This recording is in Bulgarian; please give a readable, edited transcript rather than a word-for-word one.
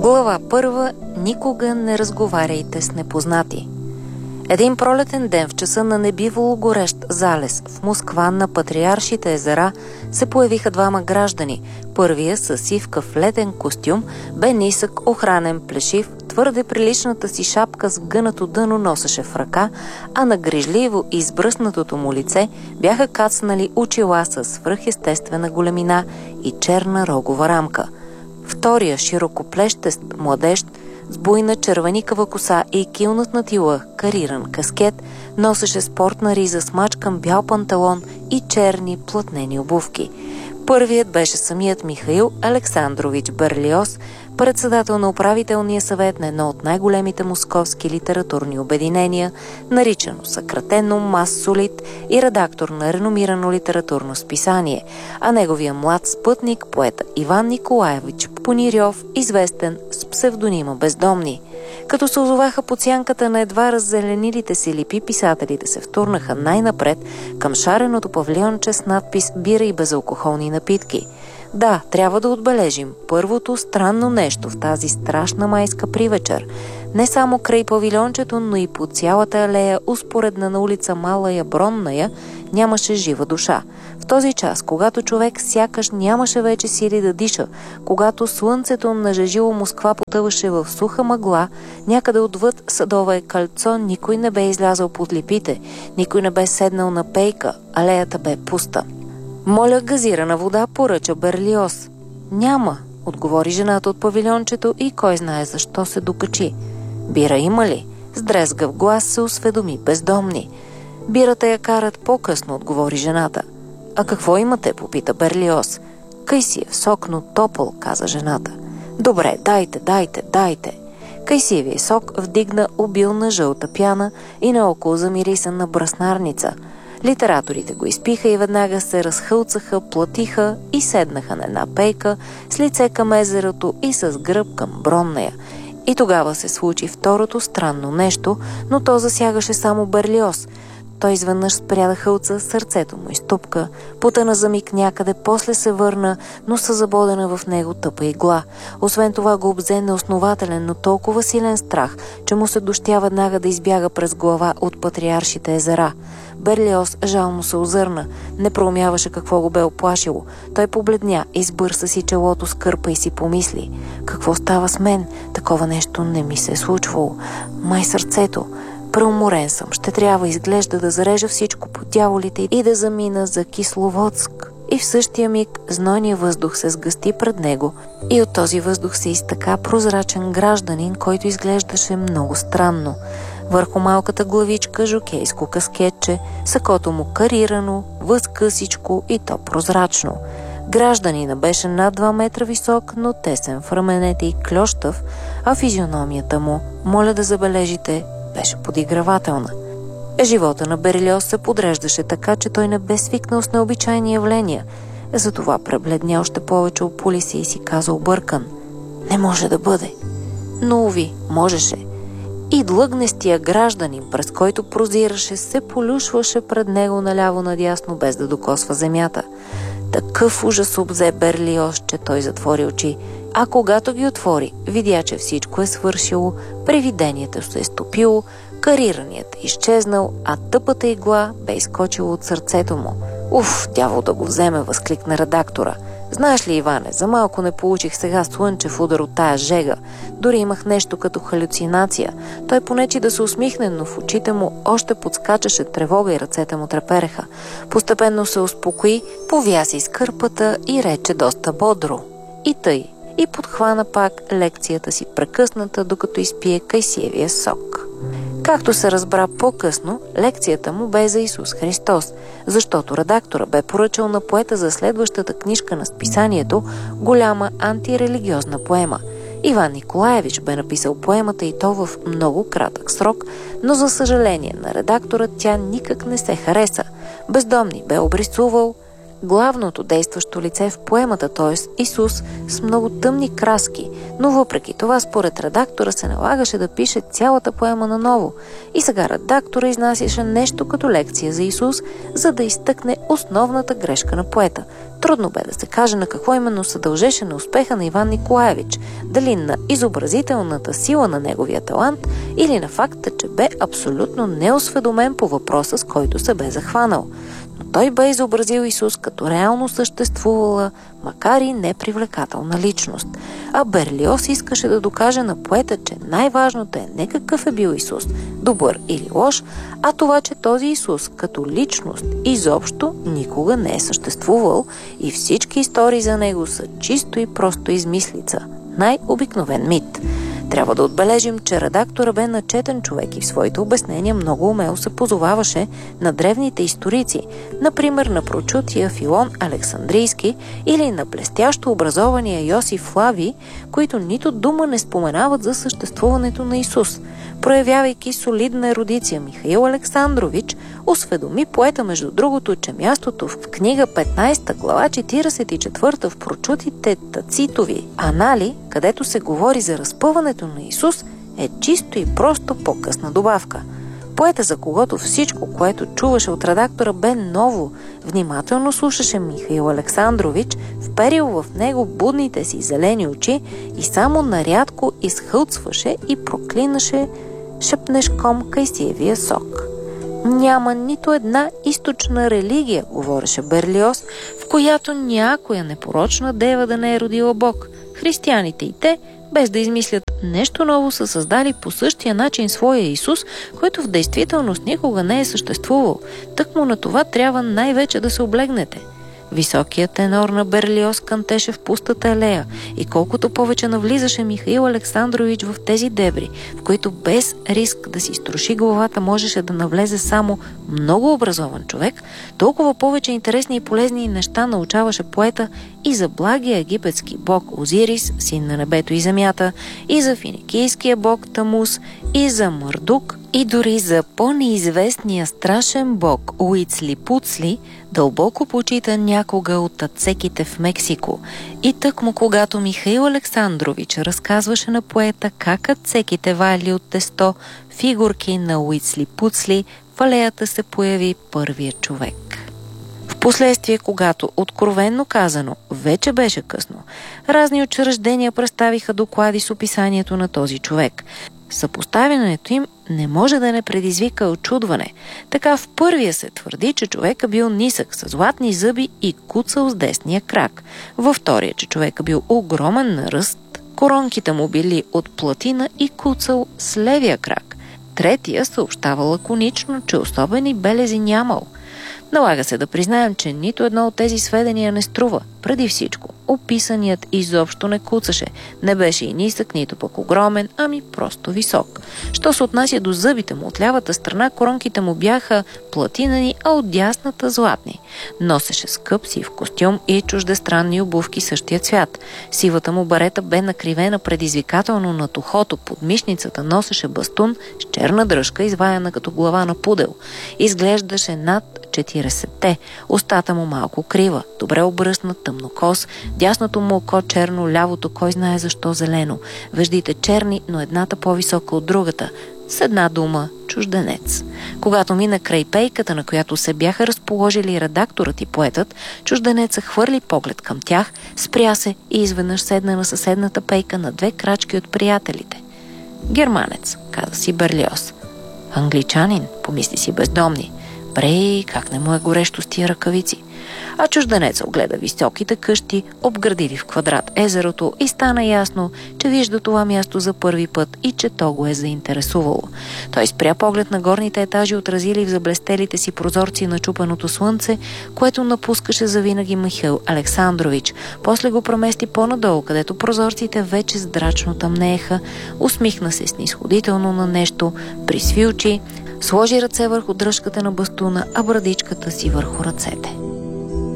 Глава 1. Никога не разговаряйте с непознати. Един пролетен ден в часа на небивало горещ залез в Москва на Патриаршите езера се появиха двама граждани. Първия със сивкав летен костюм бе нисък, охранен, плешив, твърде приличната си шапка с гънато дъно носеше в ръка, а на грижливо и избръснатото му лице бяха кацнали очила с свръхестествена големина и черна рогова рамка. Втория, широкоплещест младеж, с буйна червеникава коса и килнат на тила, кариран каскет, носеше спортна риза с мачкан бял панталон и черни плътнени обувки. Първият беше самият Михаил Александрович Берлиоз, председател на управителния съвет на едно от най-големите московски литературни обединения, наричано съкратено Массолит, и редактор на реномирано литературно списание, а неговия млад спътник, поета Иван Николаевич Понирьов, известен с псевдонима Бездомни. Като се озоваха под сянката на едва раззеленилите си липи, писателите се втурнаха най-напред към шареното павилионче с надпис «Бира и безалкохолни напитки». Да, трябва да отбележим първото странно нещо в тази страшна майска привечер. Не само край павилиончето, но и по цялата алея, успоредна на улица Малая Бронная, нямаше жива душа. В този час, когато човек сякаш нямаше вече сили да диша, когато слънцето нажежило Москва потъваше в суха мъгла, някъде отвъд Садовое кълцо никой не бе излязъл под липите, никой не бе седнал на пейка, алеята бе пуста. «Моля газирана вода», поръча Берлиоз. «Няма», отговори жената от павилиончето и кой знае защо се докачи. «Бира има ли?» С дрезгав глас се осведоми Бездомни. «Бирата я карат по-късно», отговори жената. «А какво имате?» попита Берлиоз. «Кайсиев сок, но топъл», каза жената. «Добре, дайте». Кайсиевия сок вдигна обилна жълта пяна и наоколо замирисан на браснарница. Литераторите го изпиха и веднага се разхълцаха, платиха и седнаха на една пейка с лице към езерото и с гръб към Бронная. И тогава се случи второто странно нещо, но то засягаше само Берлиоз. Той изведнъж спря да хълца, сърцето му изтупка, потъна за миг някъде, после се върна, но са забодена в него тъпа игла. Освен това го обзе неоснователен, но толкова силен страх, че му се дощя веднага да избяга през глава от Патриаршите езера. Берлиоз жално се озърна, не проумяваше какво го бе оплашило. Той побледня, избърса си челото с кърпа и си помисли: какво става с мен? Такова нещо не ми се е случвало. Май сърцето. Преуморен съм. Ще трябва, изглежда, да зарежа всичко по дяволите и да замина за Кисловодск. И в същия миг знойният въздух се сгъсти пред него и от този въздух се изтъка прозрачен гражданин, който изглеждаше много странно. Върху малката главичка жокейско каскетче, сакото му карирано, възкъсичко и то прозрачно. Гражданина беше над 2 метра висок, но тесен в раменете и клющав, а физиономията му, моля да забележите, беше подигравателна. Живота на Берлиоз се подреждаше така, че той не бе свикнал с необичайни явления. Затова пребледня още повече опули се и си каза объркан: не може да бъде. Но уви, можеше. И длъгнестия гражданин, през който прозираше, се полюшваше пред него наляво-надясно, без да докосва земята. Такъв ужас обзе Берлиоз, че той затвори очи. А когато ги отвори, видя, че всичко е свършило, привидението се е стопило, карираният е изчезнал, а тъпата игла бе изкочила от сърцето му. «Уф, дявол да го вземе!» възкликна редактора. «Знаеш ли, Иване, за малко не получих сега слънчев удар от тая жега. Дори имах нещо като халюцинация. Той понечи да се усмихне, но в очите му още подскачаше тревога и ръцете му трепереха. Постепенно се успокои, повя си с кърпата и рече доста бодро: и тъй. И подхвана пак лекцията си прекъсната, докато изпие Кайсиевия сок. Както се разбра по-късно, лекцията му бе за Исус Христос, защото редактора бе поръчал на поета за следващата книжка на списанието голяма антирелигиозна поема. Иван Николаевич бе написал поемата и то в много кратък срок, но за съжаление на редактора тя никак не се хареса. Бездомни бе обрисувал главното действащо лице в поемата, т.е. Исус, с много тъмни краски, но въпреки това според редактора се налагаше да пише цялата поема наново. И сега редактора изнасяше нещо като лекция за Исус, за да изтъкне основната грешка на поета. Трудно бе да се каже на какво именно се дължеше на успеха на Иван Николаевич, дали на изобразителната сила на неговия талант или на факта, че бе абсолютно неосведомен по въпроса, с който се бе захванал. Но той бе изобразил Исус като реално съществувала, макар и непривлекателна личност. А Берлиоз искаше да докаже на поета, че най-важното е не какъв е бил Исус, добър или лош, а това, че този Исус като личност изобщо никога не е съществувал и всички истории за него са чисто и просто измислица, най-обикновен мит. Трябва да отбележим, че редактора бе начетен човек и в своите обяснения много умело се позоваваше на древните историци, например на прочутия Филон Александрийски или на блестящо образования Йосиф Флавий, които нито дума не споменават за съществуването на Исус. Проявявайки солидна ерудиция, Михаил Александрович осведоми поета, между другото, че мястото в книга 15, глава 44 в прочутите Тацитови анали, където се говори за разпъването на Исус, е чисто и просто по-късна добавка. Поета, за когото всичко, което чуваше от редактора, бе ново, внимателно слушаше Михаил Александрович, вперил в него будните си зелени очи и само нарядко изхълцваше и проклинаше шепнешком кайсиевия сок. Няма нито една източна религия, говореше Берлиоз, в която някоя непорочна дева да не е родила Бог. Християните и те, без да измислят нещо ново, са създали по същия начин своя Исус, който в действителност никога не е съществувал. Тъкмо на това трябва най-вече да се облегнете. Високият тенор на Берлиоз кънтеше в пустата алея и колкото повече навлизаше Михаил Александрович в тези дебри, в които без риск да си струши главата можеше да навлезе само много образован човек, толкова повече интересни и полезни неща научаваше поета и за благия египетски бог Озирис, син на небето и земята, и за финикийския бог Тамус, и за Мардук, и дори за по-неизвестния страшен бог Уицли-Пуцли, дълбоко почитан някога от ацеките в Мексико. И тъкмо когато Михаил Александрович разказваше на поета как ацеките вали от тесто фигурки на Уицли-Пуцли, в алеята се появи първият човек. Впоследствие, когато, откровенно казано, вече беше късно, разни учреждения представиха доклади с описанието на този човек. Съпоставянето им не може да не предизвика очудване. Така в първия се твърди, че човека бил нисък, с златни зъби и куцал с десния крак. Във втория, че човека бил огромен на ръст, коронките му били от платина и куцал с левия крак. Третия съобщава лаконично, че особени белези нямал. Налага се да признаем, че нито едно от тези сведения не струва. Преди всичко, описаният изобщо не куцаше. Не беше и нисък, нито пък огромен, ами просто висок. Що се отнася до зъбите му, от лявата страна коронките му бяха платинени, а от дясната златни. Носеше скъп сив костюм и чуждестранни обувки същия цвят. Сивата му барета бе накривена предизвикателно над ухото, под мишницата носеше бастун с черна дръжка, изваяна като глава на пудел. Изглеждаше над 40-те. Устата му малко крива, добре обръснат, тъмнокос, дясното му око черно, лявото кой знае защо зелено. Веждите черни, но едната по-висока от другата. С една дума – чужденец. Когато мина край пейката, на която се бяха разположили редакторът и поетът, чужденеца хвърли поглед към тях, спря се и изведнъж седна на съседната пейка на 2 крачки от приятелите. Германец, каза си Берлиоз. Англичанин, помисли си бездомни. Брей, как не му е горещо с тия ръкавици. А чужденеца огледа високите къщи, обградили в квадрат езерото и стана ясно, че вижда това място за първи път и че то го е заинтересувало. Той спря поглед на горните етажи, отразили в заблестелите си прозорци на чупеното слънце, което напускаше завинаги Михаил Александрович. После го премести по-надолу, където прозорците вече здрачно тъмнееха, усмихна се снисходително на нещо, присви очи, сложи ръце върху дръжката на бастуна, а брадичката си върху ръцете.